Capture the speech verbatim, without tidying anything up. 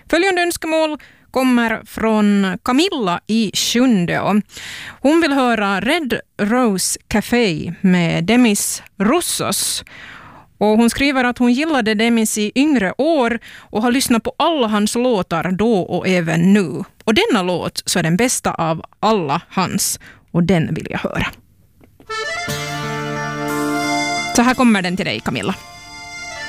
Följande önskemål kommer från Camilla i Sjunde. Hon vill höra Red Rose Café med Demis Roussos. Och hon skriver att hon gillade Demis i yngre år och har lyssnat på alla hans låtar då och även nu. Och denna låt så är den bästa av alla hans, och den vill jag höra. Så här kommer den till dig, Camilla.